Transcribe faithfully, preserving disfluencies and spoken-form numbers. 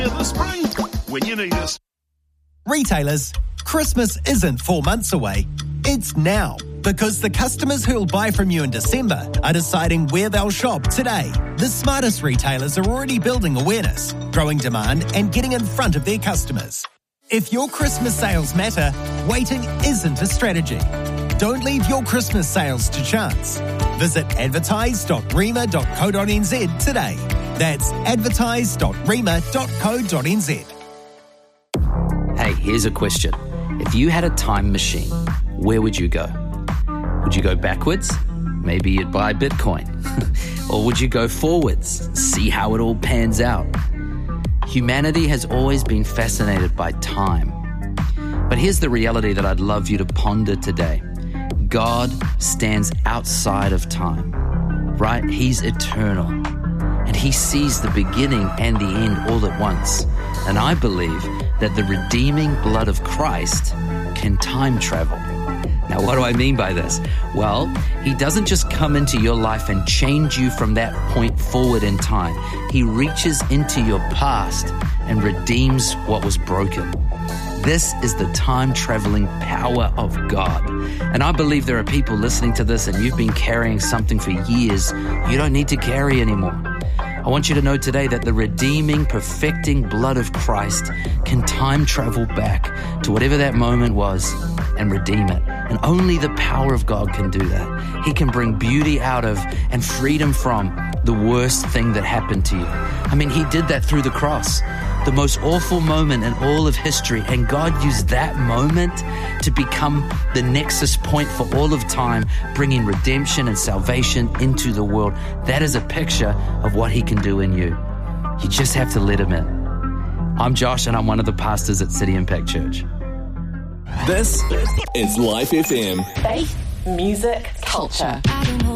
the spring when you need us. Retailers, Christmas isn't four months away. It's now, because the customers who'll buy from you in December are deciding where they'll shop today. The smartest retailers are already building awareness, growing demand, and getting in front of their customers. If your Christmas sales matter, waiting isn't a strategy. Don't leave your Christmas sales to chance. Visit advertise dot rema dot co dot n z today. That's advertise dot rema dot co dot n z. Hey, here's a question. If you had a time machine, where would you go? Would you go backwards? Maybe you'd buy Bitcoin. Or would you go forwards, see how it all pans out? Humanity has always been fascinated by time. But here's the reality that I'd love you to ponder today. God stands outside of time, right? He's eternal. And he sees the beginning and the end all at once. And I believe that the redeeming blood of Christ can time travel. Now, what do I mean by this? Well, he doesn't just come into your life and change you from that point forward in time. He reaches into your past and redeems what was broken. This is the time-traveling power of God. And I believe there are people listening to this and you've been carrying something for years you don't need to carry anymore. I want you to know today that the redeeming, perfecting blood of Christ can time travel back to whatever that moment was and redeem it. And only the power of God can do that. He can bring beauty out of and freedom from the worst thing that happened to you. I mean, he did that through the cross, the most awful moment in all of history. And God used that moment to become the nexus point for all of time, bringing redemption and salvation into the world. That is a picture of what he can do in you. You just have to let him in. I'm Josh, and I'm one of the pastors at City Impact Church. This is Life F M. Faith, music, culture.